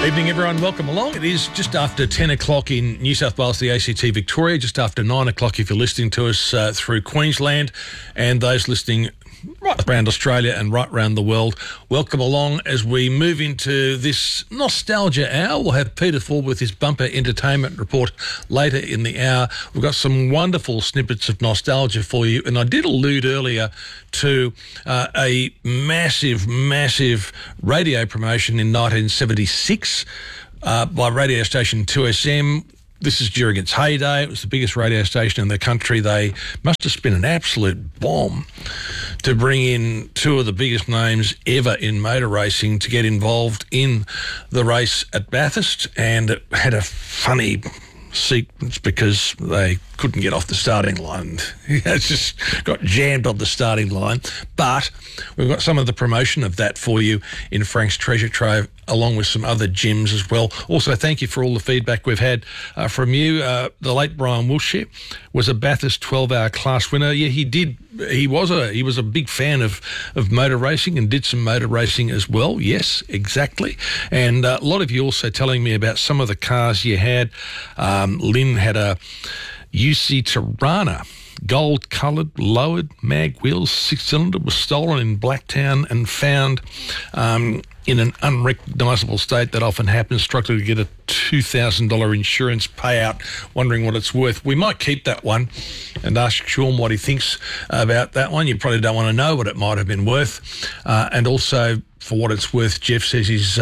Evening, everyone. Welcome along. It is just after 10 o'clock in New South Wales, the ACT Victoria, just after 9 o'clock if you're listening to us through Queensland, and those listening right around Australia and right around the world. Welcome along as we move into this nostalgia hour. We'll have Peter Ford with his bumper entertainment report later in the hour. We've got some wonderful snippets of nostalgia for you, and I did allude earlier to a massive radio promotion in 1976 by radio station 2SM. This is during its heyday. It was the biggest radio station in the country. They must have spent an absolute bomb to bring in two of the biggest names ever in motor racing to get involved in the race at Bathurst, and it had a funny sequence because they couldn't get off the starting line. It just got jammed on the starting line. But we've got some of the promotion of that for you in Frank's Treasure Trove, along with some other gems as well. Also, thank you for all the feedback we've had from you. The late Brian Wilshire was a Bathurst 12-hour class winner. Yeah, he did. He was a big fan of motor racing and did some motor racing as well. Yes, exactly. And a lot of you also telling me about some of the cars you had. Lynn had a UC Tirana, gold-coloured, lowered, mag wheels, 6-cylinder, was stolen in Blacktown and found in an unrecognisable state. That often happens. Struggling to get a $2,000 insurance payout, wondering what it's worth. We might keep that one and ask Sean what he thinks about that one. You probably don't want to know what it might have been worth. And also, for what it's worth, Jeff says his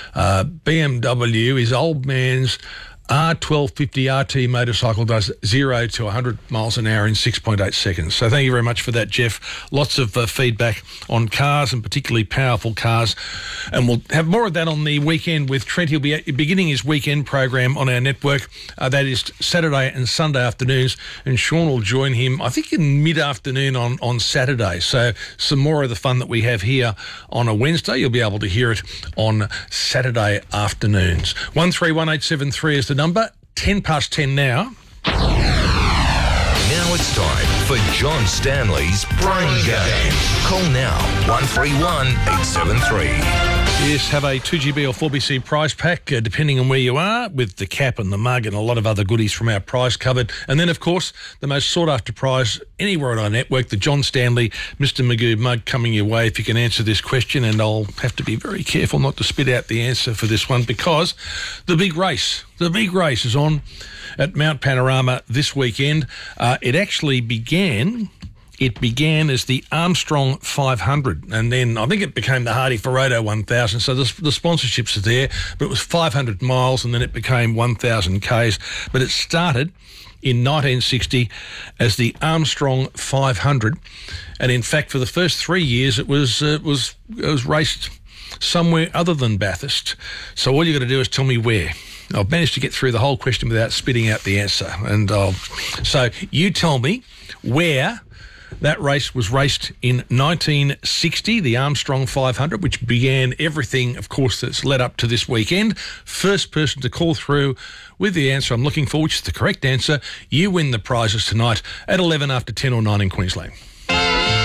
BMW, his old man's R1250 RT motorcycle does 0 to 100 miles an hour in 6.8 seconds. So thank you very much for that, Jeff. Lots of feedback on cars, and particularly powerful cars. And we'll have more of that on the weekend with Trent. He'll be beginning his weekend program on our network. That is Saturday and Sunday afternoons. And Sean will join him, I think, in mid-afternoon on Saturday. So some more of the fun that we have here on a Wednesday, you'll be able to hear it on Saturday afternoons. 131873 is the number. 10 past 10 now. Now it's time for John Stanley's Brain Game. Call now 131 873. Yes, have a 2GB or 4BC prize pack, depending on where you are, with the cap and the mug and a lot of other goodies from our prize cupboard. And then, of course, the most sought-after prize anywhere on our network, the John Stanley Mr. Magoo mug, coming your way if you can answer this question. And I'll have to be very careful not to spit out the answer for this one, because the big race is on at Mount Panorama this weekend. It actually began as the Armstrong 500, and then I think it became the Hardy Ferodo 1000. So the sponsorships are there, but it was 500 miles, and then it became 1,000 Ks. But it started in 1960 as the Armstrong 500, and in fact, for the first 3 years, it was raced somewhere other than Bathurst. So all you got to do is tell me where. I've managed to get through the whole question without spitting out the answer, and so you tell me where that race was raced in 1960, the Armstrong 500, which began everything, of course, that's led up to this weekend. First person to call through with the answer I'm looking for, which is the correct answer, you win the prizes tonight at 11 after 10 or 9 in Queensland.